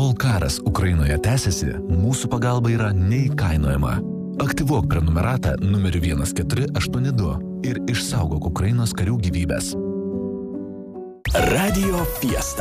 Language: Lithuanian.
Kol karas Ukrainoje tęsiasi, mūsų pagalba yra neįkainojama. Aktyvuok prenumeratą numeriu 1482 ir išsaugok Ukrainos karių gyvybės. Radio Fiesta.